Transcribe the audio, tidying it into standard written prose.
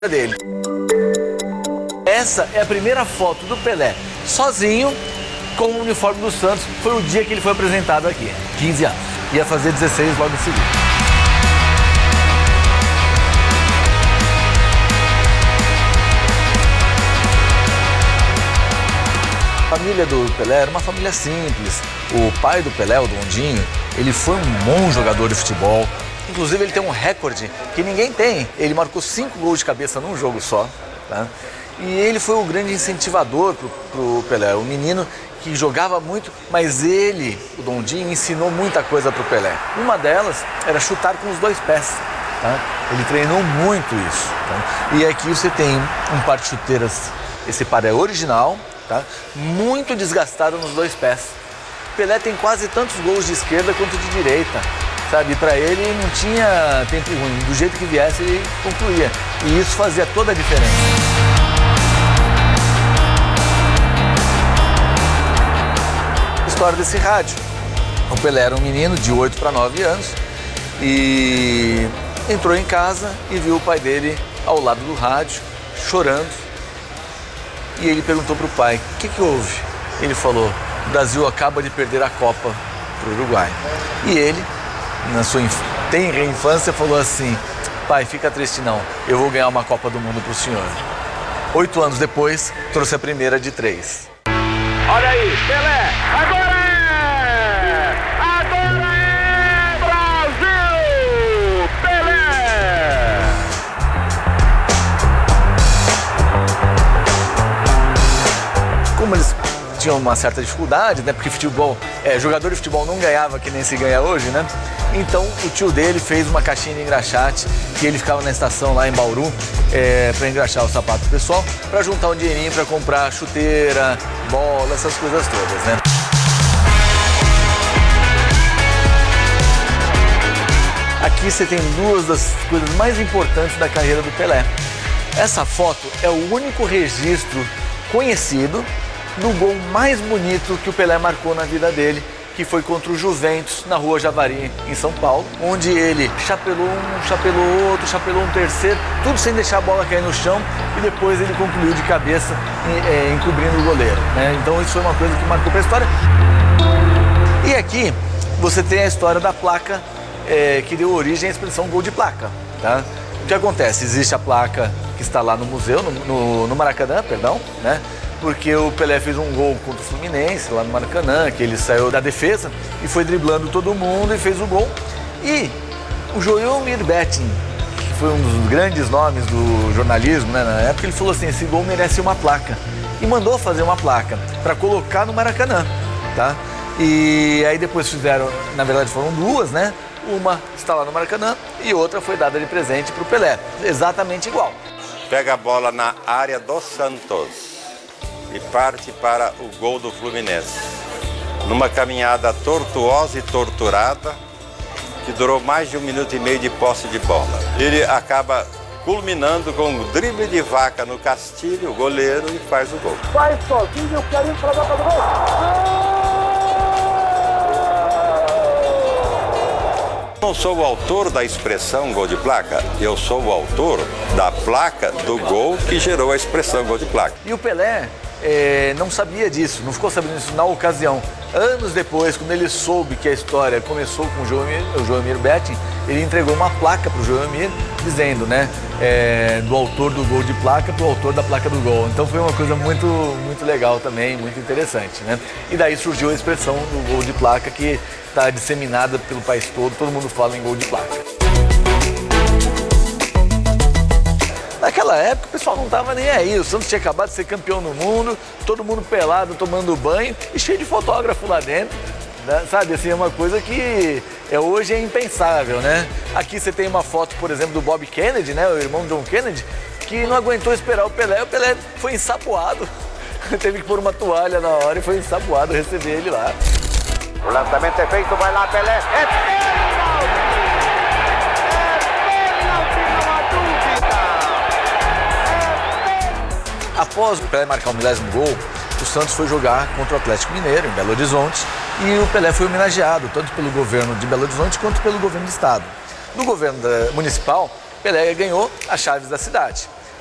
dele. Essa é a primeira foto do Pelé sozinho com o uniforme do Santos. Foi o dia que ele foi apresentado aqui, 15 anos. Ia fazer 16 logo em seguida. A família do Pelé era uma família simples. O pai do Pelé, o Dondinho, ele foi um bom jogador de futebol. Inclusive ele tem um recorde que ninguém tem. Ele marcou 5 gols de cabeça num jogo só, tá? E ele foi o grande incentivador pro Pelé. Um menino que jogava muito, mas ele, o Dondinho, ensinou muita coisa pro Pelé. Uma delas era chutar com os 2 pés, tá? Ele treinou muito isso, tá? E aqui você tem um par de chuteiras, esse par é original, tá? Muito desgastado nos 2 pés. Pelé tem quase tantos gols de esquerda quanto de direita, sabe? Para ele não tinha tempo ruim, do jeito que viesse ele concluía. E isso fazia toda a diferença. História desse rádio. O Pelé era um menino de 8 para 9 anos e entrou em casa e viu o pai dele ao lado do rádio, chorando. E ele perguntou para o pai, o que houve? Ele falou, o Brasil acaba de perder a Copa para o Uruguai. E ele, na sua tenra infância, falou assim, pai, fica triste não, eu vou ganhar uma Copa do Mundo para o senhor. 8 anos depois, trouxe a primeira de 3. Olha aí, Pelé, agora é! Agora é Brasil! Pelé! Como eles tinham uma certa dificuldade, né? Porque futebol, jogador de futebol não ganhava que nem se ganha hoje, né? Então o tio dele fez uma caixinha de engraxate que ele ficava na estação lá em Bauru para engraxar o sapato do pessoal, para juntar um dinheirinho para comprar chuteira, bola, essas coisas todas, né? Aqui você tem duas das coisas mais importantes da carreira do Pelé. Essa foto é o único registro conhecido do gol mais bonito que o Pelé marcou na vida dele, que foi contra o Juventus, na Rua Javari, em São Paulo, onde ele chapelou um, chapelou outro, chapelou um terceiro, tudo sem deixar a bola cair no chão, e depois ele concluiu de cabeça, encobrindo o goleiro, né? Então isso foi uma coisa que marcou para a história. E aqui você tem a história da placa que deu origem à expressão gol de placa, tá? O que acontece? Existe a placa que está lá no museu, no Maracanã, perdão, né? Porque o Pelé fez um gol contra o Fluminense, lá no Maracanã, que ele saiu da defesa e foi driblando todo mundo e fez o gol. E o Joelmir Betting, que foi um dos grandes nomes do jornalismo, né, na época, ele falou assim, esse gol merece uma placa. E mandou fazer uma placa para colocar no Maracanã, tá? E aí depois fizeram, na verdade foram 2, né? Uma está lá no Maracanã e outra foi dada de presente para o Pelé, exatamente igual. Pega a bola na área do Santos e parte para o gol do Fluminense. Numa caminhada tortuosa e torturada, que durou mais de 1 minuto e meio de posse de bola. Ele acaba culminando com um drible de vaca no Castilho, o goleiro, e faz o gol. Vai sozinho, eu quero ir para dar para o gol! Não sou o autor da expressão gol de placa, eu sou o autor da placa do gol que gerou a expressão gol de placa. E o Pelé não sabia disso, não ficou sabendo disso na ocasião. Anos depois, quando ele soube que a história começou com o Joelmir Betting, ele entregou uma placa para o Joelmir dizendo, né, do autor do gol de placa para o autor da placa do gol. Então foi uma coisa muito, muito legal também, muito interessante, né? E daí surgiu a expressão do gol de placa que está disseminada pelo país todo mundo fala em gol de placa. Naquela época o pessoal não estava nem aí, o Santos tinha acabado de ser campeão no mundo, todo mundo pelado, tomando banho e cheio de fotógrafo lá dentro, né? Sabe, assim, é uma coisa que hoje é impensável, né? Aqui você tem uma foto, por exemplo, do Bob Kennedy, né, o irmão John Kennedy, que não aguentou esperar o Pelé foi ensaboado, teve que pôr uma toalha na hora e foi ensaboado receber ele lá. O lançamento é feito, vai lá, Pelé, é pênalti! Após o Pelé marcar o milésimo gol, o Santos foi jogar contra o Atlético Mineiro, em Belo Horizonte, e o Pelé foi homenageado, tanto pelo governo de Belo Horizonte quanto pelo governo do estado. No governo municipal, Pelé ganhou as chaves da cidade.